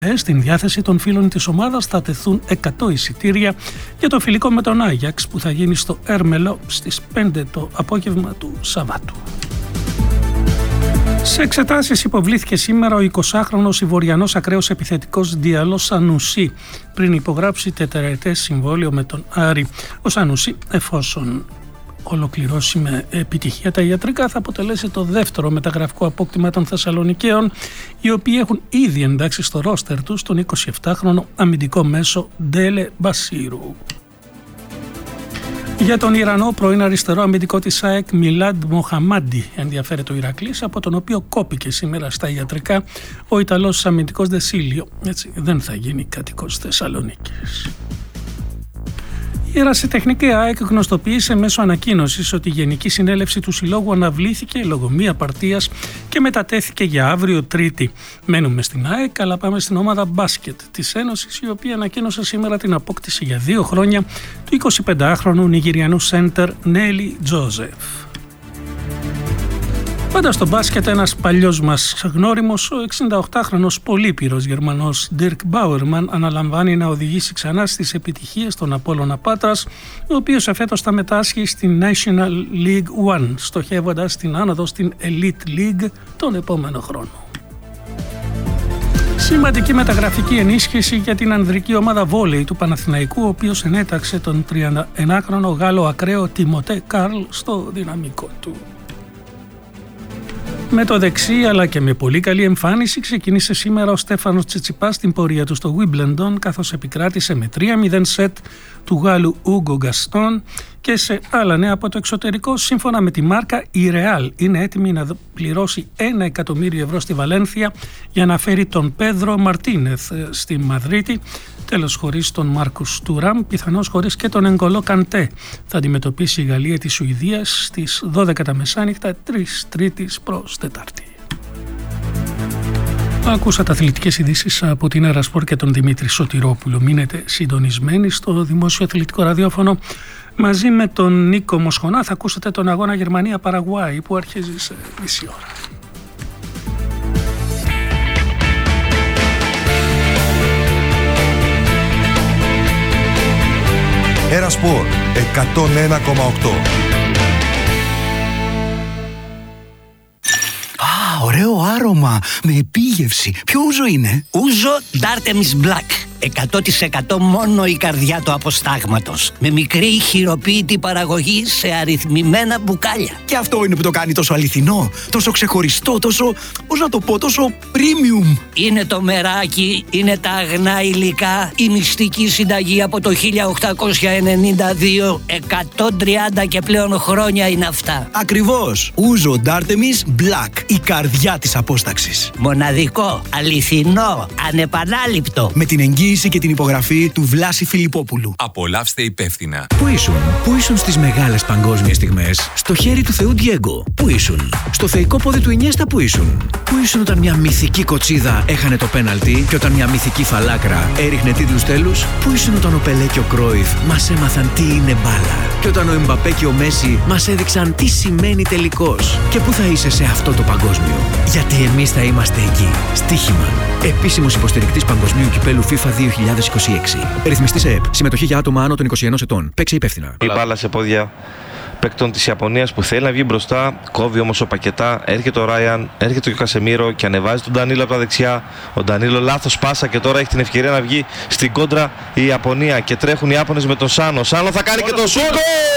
Στην διάθεση των φίλων της ομάδας θα τεθούν 100 εισιτήρια για το φιλικό με τον Άγιαξ που θα γίνει στο Έρμελο στις 5 το απόγευμα του Σαββάτου. Σε εξετάσεις υποβλήθηκε σήμερα ο 20χρονος Ηβοριανός ακραίος επιθετικός Διαλό Σανουσί πριν υπογράψει τετραετές συμβόλαιο με τον Άρη. Ο Σανουσί, εφόσον ολοκληρώσει με επιτυχία τα ιατρικά, θα αποτελέσει το δεύτερο μεταγραφικό απόκτημα των Θεσσαλονικαίων, οι οποίοι έχουν ήδη εντάξει στο ρόστερ τους τον 27χρονο αμυντικό μέσο Ντέλε Μπασίρου. Για τον Ιρανό πρώην αριστερό αμυντικό της ΑΕΚ Μιλάντ Μοχαμάντι ενδιαφέρεται ο Ηρακλής, από τον οποίο κόπηκε σήμερα στα ιατρικά ο Ιταλός αμυντικός Δεσίλιο. Έτσι δεν θα γίνει κατοικός Θεσσαλονίκης. Η ερασιτεχνική ΑΕΚ γνωστοποίησε μέσω ανακοίνωσης ότι η Γενική Συνέλευση του Συλλόγου αναβλήθηκε λόγω μη απαρτίας και μετατέθηκε για αύριο Τρίτη. Μένουμε στην ΑΕΚ, αλλά πάμε στην ομάδα μπάσκετ της Ένωσης, η οποία ανακοίνωσε σήμερα την απόκτηση για 2 χρόνια του 25χρονου Νιγηριανού σέντερ Νέλι Τζόζεφ. Πάντα στο μπάσκετ, ένας παλιός μας γνώριμος, ο 68χρονος πολύπειρος Γερμανός Dirk Bauerman αναλαμβάνει να οδηγήσει ξανά στις επιτυχίες των Απόλλωνα Πάτρας, ο οποίος εφέτος θα μετάσχει στην National League One, στοχεύοντας την άνοδο στην Elite League τον επόμενο χρόνο. Σημαντική μεταγραφική ενίσχυση για την ανδρική ομάδα βόλεϊ του Παναθηναϊκού, ο οποίος ενέταξε τον 31χρονο Γάλλο ακραίο Τιμωτέ Καρλ στο δυναμικό του. Με το δεξί αλλά και με πολύ καλή εμφάνιση ξεκίνησε σήμερα ο Στέφανος Τσιτσιπάς στην πορεία του στο Wimbledon, καθώς επικράτησε με 3-0 σετ του Γάλλου Ούγκο Γκαστόν. Και σε άλλα νέα από το εξωτερικό, σύμφωνα με τη μάρκα, η Ρεάλ είναι έτοιμη να πληρώσει 1 εκατομμύριο ευρώ στη Βαλένθια για να φέρει τον Πέδρο Μαρτίνεθ στη Μαδρίτη. Τέλος, χωρίς τον Μάρκους Τουράμ, πιθανώς χωρίς και τον Εγκολό Καντέ. Θα αντιμετωπίσει η Γαλλία τη Σουηδία στις 12 τα μεσάνυχτα, 3 Τρίτης προς Τετάρτη. Ακούσατε αθλητικές ειδήσεις από την Ερασπορ και τον Δημήτρη Σωτηρόπουλο. Μείνετε συντονισμένοι στο Δημόσιο Αθλητικό Ραδιόφωνο. Μαζί με τον Νίκο Μοσχονά θα ακούσετε τον αγώνα Γερμανία-Παραγουάη που αρχίζει σε μισή ώρα. Ερασπορ 101,8. Ωραίο άρωμα, με επίγευση. Ποιο ούζο είναι? Ούζο Dartemis Black. 100% μόνο η καρδιά του αποστάγματος. Με μικρή χειροποίητη παραγωγή σε αριθμημένα μπουκάλια. Και αυτό είναι που το κάνει τόσο αληθινό, τόσο ξεχωριστό, τόσο, πώς να το πω, τόσο premium. Είναι το μεράκι, είναι τα αγνά υλικά, η μυστική συνταγή από το 1892. 130 και πλέον χρόνια είναι αυτά. Ακριβώς. Ούζο Dartemis Black, η καρδιά της απόσταξης. Μοναδικό, αληθινό, ανεπανάληπτο. Με την εγγύηση και την υπογραφή του Βλάση Φιλιππόπουλου. Απολαύστε υπεύθυνα. Πού ήσουν στις μεγάλες παγκόσμιες στιγμές? Στο χέρι του Θεού Ντιέγκο. Πού ήσουν? Στο θεϊκό πόδι του Ινιέστα. Πού ήσουν όταν μια μυθική κοτσίδα έχανε το πέναλτι και όταν μια μυθική φαλάκρα έριχνε τίτλους τέλους? Πού ήσουν όταν ο Πελέ και ο Κρόιφ μας έμαθαν τι είναι μπάλα? Και όταν ο Εμπαπέ και ο Μέση μας έδειξαν τι σημαίνει τελικός? Και πού θα είσαι σε αυτό το παγκόσμιο? Γιατί εμείς θα είμαστε εκεί. Στοίχημα. Επίσημος υποστηρικτής Παγκοσμίου Κυπέλου FIFA 2026. Ρυθμιστή σε ΕΠ. Συμμετοχή για άτομα άνω των 21 ετών. Παίξε υπεύθυνα. Η μπάλα σε πόδια παίκτων της Ιαπωνίας που θέλει να βγει μπροστά. Κόβει όμως ο Πακετά. Έρχεται ο Ράιαν. Έρχεται και ο Κασεμίρο και ανεβάζει τον Ντανίλο από τα δεξιά. Ο Ντανίλο λάθος πάσα και τώρα έχει την ευκαιρία να βγει στην κόντρα η Ιαπωνία. Και τρέχουν οι Ιάπωνες με τον Σάνο. Σάνο θα κάνει και το σούτ.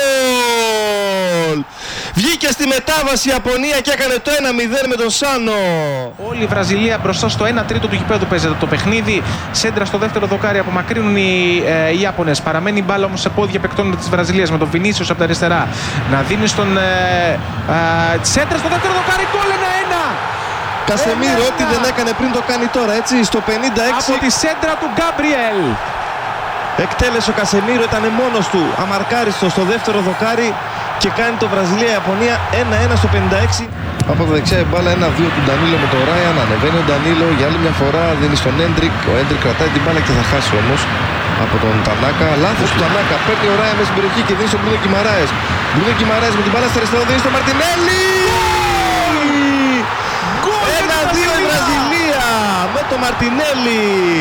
Βγήκε στη μετάβαση η Ιαπωνία και έκανε το 1-0 με τον Σάνο. Όλη η Βραζιλία μπροστά στο 1/3 του γηπέδου παίζεται το παιχνίδι. Σέντρα στο δεύτερο δοκάρι, απομακρύνουν οι Ιάπωνες. Παραμένει η μπάλα όμως σε πόδια παικτών της Βραζιλίας με τον Βινίσιος από τα αριστερά. Να δίνει στον σέντρα στο δεύτερο δοκάρι, γκολ 1-1. Κασεμίρο, ό,τι δεν έκανε πριν το κάνει τώρα, έτσι, στο 56. Από τη σέντρα του Γκάμπριελ. Εκτέλεσε ο Κασεμίρο, ήταν μόνος του, αμαρκάριστο στο δεύτερο δοκάρι και κάνει το Βραζιλία-Ιαπωνία 1-1 στο 56. Από τα δεξιά η μπάλα 1-2 του Ντανίλο με τον Ράιαν. Ανεβαίνει ο Ντανίλο για άλλη μια φορά, δίνει στον Έντρικ. Ο Έντρικ κρατάει την μπάλα και θα χάσει όμως από τον Τανάκα. Λάθος του Τανάκα. Παίρνει ο Ράιαν μέσα στην περιοχή και δίνει στον Μπρούνο Γκιμαράες. Μπρούνο Γκιμαράες με την μπάλα στα αριστερά, δίνει στον Μαρτινέλli. 1-2 η Βραζιλία με τον Μαρτινέλli.